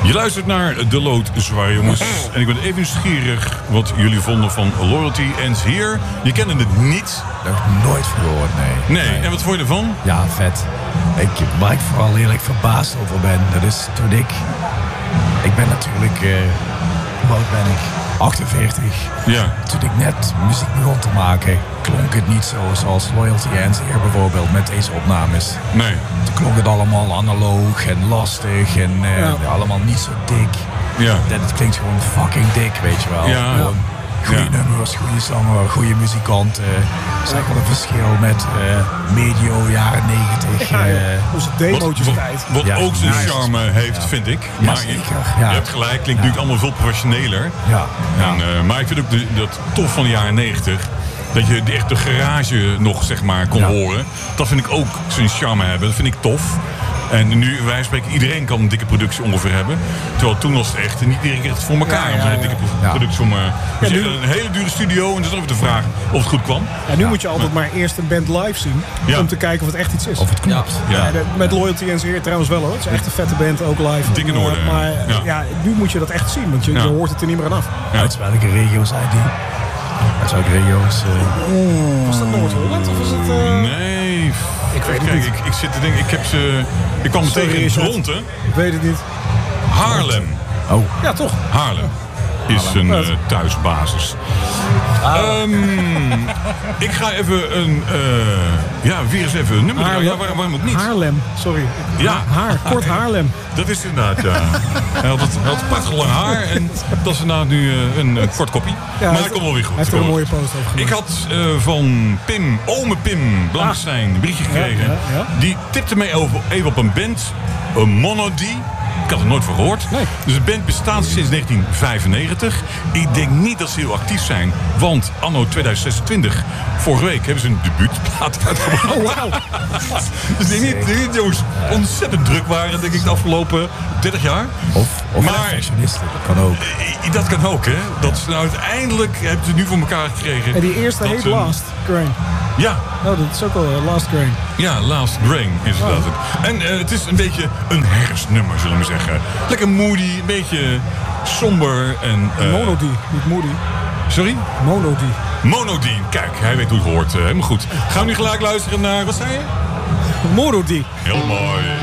Je luistert naar De Loodzwaar, jongens. En ik ben even nieuwsgierig wat jullie vonden van Loyalty Ends Here. Je kende het niet. Nog nooit verhoord, nee. Nee, en wat vond je ervan? Ja, vet. Waar ik vooral eerlijk verbaasd over ben, dat is toen ik ben natuurlijk, hoe oud ben ik? 48. Ja. Toen ik net muziek begon te maken, klonk het niet zo zoals Loyalty Ends Here bijvoorbeeld met deze opnames. Nee. Toen klonk het allemaal analoog en lastig en allemaal niet zo dik. Ja. Het klinkt gewoon fucking dik, weet je wel. Ja. Gewoon goede nummers, goede zanger, goede muzikanten. Zeg wel een verschil met medio jaren 90. Onze demootjes tijd. Wat ook zijn charme heeft, vind ik. Ja, Maar zeker. je hebt gelijk, klinkt natuurlijk allemaal veel professioneler. Ja. En, maar ik vind ook dat tof van de jaren 90. Dat je echt de garage nog, zeg maar, kon horen. Dat vind ik ook zijn charme hebben. Dat vind ik tof. En nu, wij spreken, iedereen kan een dikke productie ongeveer hebben. Terwijl toen was het echt, niet iedereen kreeg het voor elkaar. Om een dikke productie om... Dus je een hele dure studio en dat is even de vraag of het goed kwam. Ja, nu moet je altijd maar eerst een band live zien. Om te kijken of het echt iets is. Of het klopt. Ja. Met Loyalty Ends Here trouwens wel hoor. Het is echt een vette band, ook live. Dik in orde. Maar nu moet je dat echt zien. Want je hoort het er niet meer aan af. Uit welke regio zijn die? Uit welke regio's? Was dat Noord-Holland of is het... Nee. Ik weet het Kijk, niet. ik zit te denken, ik kwam me tegen in Dronten. Ik weet het niet. Haarlem. Oh. Ja, toch? Haarlem is een thuisbasis. Ik ga even weer eens even een nummer draaien. Ja, waarom ook niet? Haarlem, sorry. Ja. Kort Haarlem. Dat is inderdaad, ja. Hij had prachtig lang haar en dat is inderdaad nu een kort koppie. Ja, maar het komt wel weer goed. Hij heeft er een mooie post over gemaakt. Ik had van ome Pim Blankstein een berichtje gekregen. Ja. Die tipte mij even op een band, Monody. Ik had er nooit van gehoord. Nee. Dus de band bestaat sinds 1995. Ik denk niet dat ze heel actief zijn. Want anno 2026, vorige week, hebben ze een debuutplaat uitgebracht. Oh, wauw. Dus ik denk niet, jongens, ontzettend druk waren, denk ik, de afgelopen 30 jaar. Of Maar- perfectionisten, dat kan ook. Dat kan ook, hè. Dat ze nou uiteindelijk hebben ze nu voor elkaar gekregen. En die eerste dat heet ze- Last Grain. Ja, Oh, dat is ook wel Last Grain. ja, Last Grain is het altijd. En het is een beetje een herfstnummer, zullen we zeggen. Lekker moody, een beetje somber en... Monody, niet Moody. Sorry? Monody. Monody. Kijk, hij weet hoe het hoort. Helemaal goed. Gaan we nu gelijk luisteren naar... Wat zei je? Monody. Heel mooi.